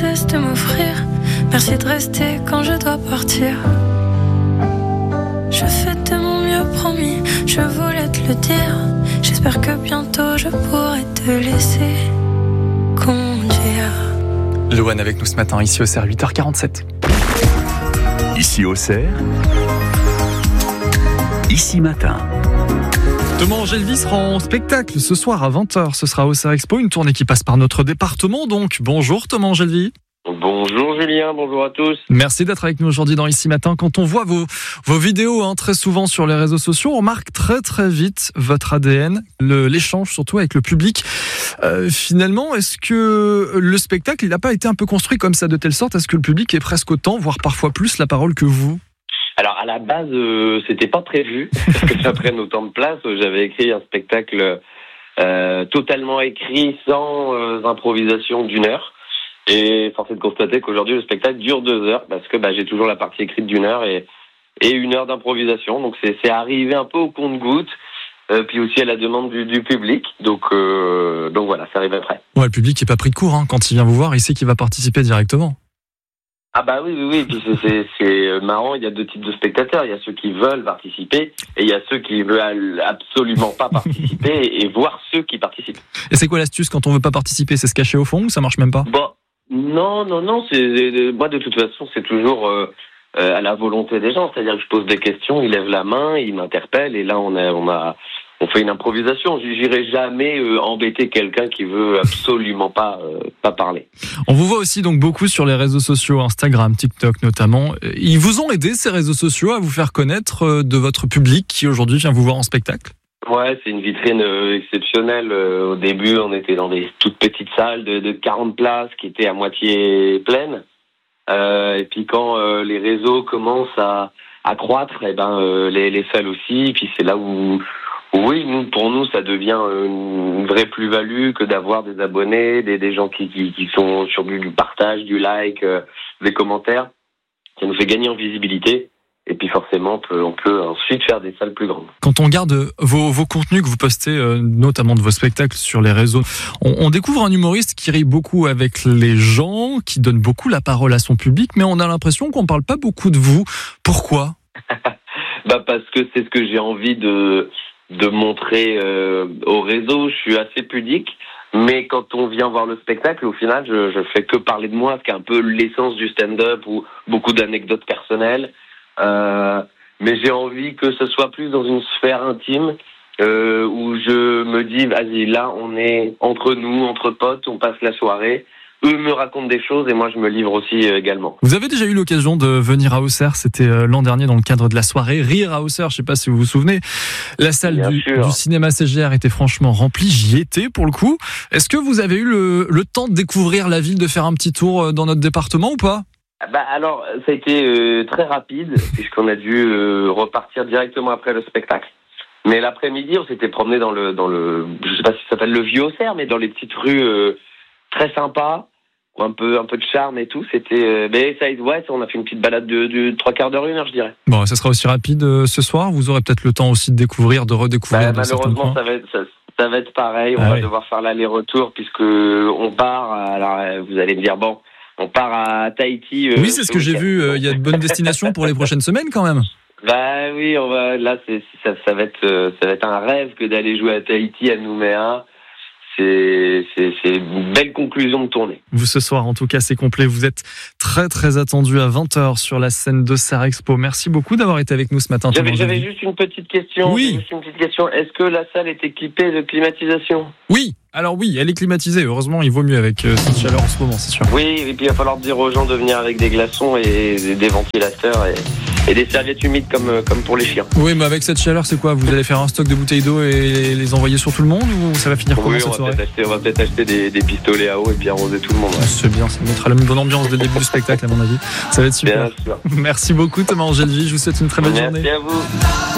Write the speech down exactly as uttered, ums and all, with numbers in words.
cesse de m'offrir. Merci de rester quand je dois partir. Je fais de mon mieux, promis, je voulais te le dire. J'espère que bientôt je pourrai te laisser conduire. Loane avec nous ce matin, ici au C E R, huit heures quarante-sept. Ici au C E R, ici matin. Thomas Angelvi sera en spectacle ce soir à vingt heures. Ce sera au C E R Expo, une tournée qui passe par notre département. Donc, bonjour Thomas Angelvi. Bonjour Julien, bonjour à tous. Merci d'être avec nous aujourd'hui dans Ici Matin. Quand on voit vos, vos vidéos hein, très souvent sur les réseaux sociaux, on remarque très très vite votre A D N, le, l'échange surtout avec le public. Euh, finalement, est-ce que le spectacle, il n'a pas été un peu construit comme ça de telle sorte à ce que le public ait presque autant, voire parfois plus la parole que vous ? Alors à la base, euh, c'était pas prévu que ça prenne autant de place. J'avais écrit un spectacle euh, totalement écrit, sans euh, improvisation d'une heure. Et force est de constater qu'aujourd'hui le spectacle dure deux heures parce que bah, j'ai toujours la partie écrite d'une heure et, et une heure d'improvisation. Donc c'est, c'est arrivé un peu au compte-gouttes, euh, puis aussi à la demande du, du public. Donc, euh, donc voilà, ça arrive après. Ouais, le public n'est pas pris de court hein. Quand il vient vous voir, il sait qu'il va participer directement. Ah bah oui, oui, oui. Puis c'est, c'est, c'est marrant, il y a deux types de spectateurs. Il y a ceux qui veulent participer et il y a ceux qui veulent absolument pas participer et, et voir ceux qui participent. Et c'est quoi l'astuce quand on veut pas participer ? C'est se cacher au fond ou ça marche même pas ? Bon. Non, non, non, c'est, moi de toute façon c'est toujours euh, euh, à la volonté des gens, c'est-à-dire que je pose des questions, ils lèvent la main, ils m'interpellent et là on a, on a, on fait une improvisation. J'irai jamais euh, embêter quelqu'un qui veut absolument pas, euh, pas parler. On vous voit aussi donc beaucoup sur les réseaux sociaux, Instagram, TikTok notamment. Ils vous ont aidé ces réseaux sociaux à vous faire connaître de votre public qui aujourd'hui vient vous voir en spectacle ? Ouais, c'est une vitrine euh, exceptionnelle. Euh, au début, on était dans des toutes petites salles de, de quarante places qui étaient à moitié pleines. Euh, et puis quand euh, les réseaux commencent à, à croître, eh ben euh, les, les salles aussi. Et puis c'est là où, où oui, nous, pour nous, ça devient une vraie plus-value que d'avoir des abonnés, des, des gens qui, qui, qui sont sur du, du partage, du like, euh, des commentaires. Ça nous fait gagner en visibilité. Et puis forcément, on peut, on peut ensuite faire des salles plus grandes. Quand on regarde vos, vos contenus que vous postez, euh, notamment de vos spectacles sur les réseaux, on, on découvre un humoriste qui rit beaucoup avec les gens, qui donne beaucoup la parole à son public, mais on a l'impression qu'on ne parle pas beaucoup de vous. Pourquoi ? Bah parce que c'est ce que j'ai envie de, de montrer euh, au réseau. Je suis assez pudique, mais quand on vient voir le spectacle, au final, je, je fais que parler de moi, ce qui est un peu l'essence du stand-up, ou beaucoup d'anecdotes personnelles. Euh, mais j'ai envie que ce soit plus dans une sphère intime euh, où je me dis vas-y, là on est entre nous, entre potes, on passe la soirée, eux me racontent des choses et moi je me livre aussi euh, également. Vous avez déjà eu l'occasion de venir à Auxerre, c'était euh, l'an dernier dans le cadre de la soirée Rire à Auxerre, je ne sais pas si vous vous souvenez, la salle du, du cinéma C G R était franchement remplie, j'y étais pour le coup. Est-ce que vous avez eu le, le temps de découvrir la ville, de faire un petit tour dans notre département ou pas ? Bah alors, ça a été euh, très rapide, puisqu'on a dû euh, repartir directement après le spectacle. Mais l'après-midi, on s'était promené dans le, dans le, je sais pas si ça s'appelle le Vieux Auxerre, mais dans les petites rues euh, très sympas, un peu, un peu de charme et tout. C'était, euh, mais ça, ouais, on a fait une petite balade de, de trois quarts d'heure, une heure, je dirais. Bon, ça sera aussi rapide euh, ce soir. Vous aurez peut-être le temps aussi de découvrir, de redécouvrir. Bah, malheureusement, ça va être, ça, ça va être pareil. On ah va oui. devoir faire l'aller-retour puisque on part. Alors, vous allez me dire bon. On part à Tahiti. Euh, oui, c'est ce que j'ai vu. Il euh, y a de bonnes destinations pour les prochaines semaines, quand même. Bah oui, on va. Là, c'est, ça, ça va être, euh, ça va être un rêve que d'aller jouer à Tahiti, à Nouméa. C'est, c'est, c'est une belle conclusion de tournée. Vous, ce soir, en tout cas, c'est complet. Vous êtes très, très attendu à vingt heures sur la scène de C E R Expo. Merci beaucoup d'avoir été avec nous ce matin. J'avais, j'avais juste une petite question. Oui. Juste une petite question. Est-ce que la salle est équipée de climatisation ? Oui. Alors oui, elle est climatisée. Heureusement, il vaut mieux avec euh, cette chaleur en ce moment, c'est sûr. Oui, et puis il va falloir dire aux gens de venir avec des glaçons et des ventilateurs et, et des serviettes humides comme, comme pour les chiens. Oui, mais avec cette chaleur, c'est quoi ? Vous allez faire un stock de bouteilles d'eau et les envoyer sur tout le monde ou ça va finir comment oui, cette on va soirée ? peut-être acheter, on va peut-être acheter des, des pistolets à eau et puis arroser tout le monde. Ouais. C'est bien, ça mettra la bonne ambiance dès le début du spectacle, à mon avis. Ça va être super. Bien sûr. Merci beaucoup, Thomas Angelvi. Je vous souhaite une très bonne Merci journée. Merci à vous.